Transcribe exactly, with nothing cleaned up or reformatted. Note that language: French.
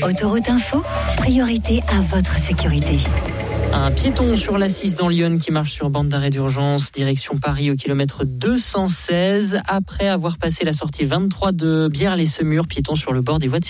Autoroute Info, priorité à votre sécurité. Un piéton sur l'A six dans Lyon qui marche sur bande d'arrêt d'urgence, direction Paris au kilomètre deux cent seize. Après avoir passé la sortie vingt-trois de Bière-les-Semurs, piéton sur le bord des voies de circulation.